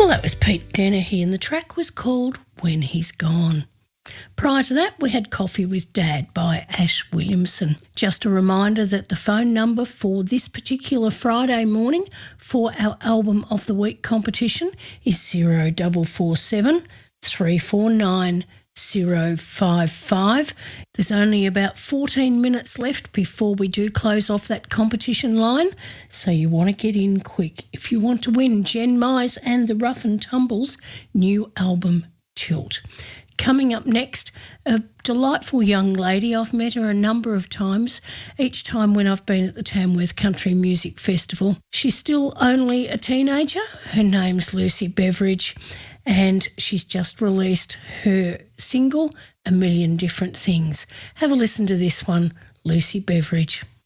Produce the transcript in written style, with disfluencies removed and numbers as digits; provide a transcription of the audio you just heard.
That was Pete Dennehy and the track was called When He's Gone. Prior to that, we had Coffee with Dad by Ash Williamson. Just a reminder that the phone number for this particular Friday morning for our Album of the Week competition is 0447 349 055. There's only about 14 minutes left before we do close off that competition line, so you want to get in quick if you want to win Jen Mize and the Rough and Tumbles new album Tilt. Coming up next, a delightful young lady. I've met her a number of times, each time when I've been at the Tamworth Country Music Festival. She's still only a teenager. Her name's Lucy Beveridge, and she's just released her single, A Million Different Things. Have a listen to this one, Lucy Beveridge.